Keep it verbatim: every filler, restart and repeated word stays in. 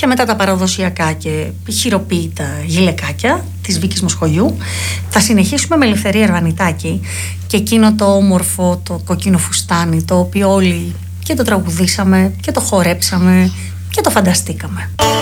και μετά τα παραδοσιακά και χειροποίητα γυλαικάκια της Βίκης Μοσχολιού. Θα συνεχίσουμε με Ελευθερία Ερβανιτάκη και εκείνο το όμορφο, το κοκκίνο φουστάνι, το οποίο όλοι και το τραγουδήσαμε και το χορέψαμε και το φανταστήκαμε.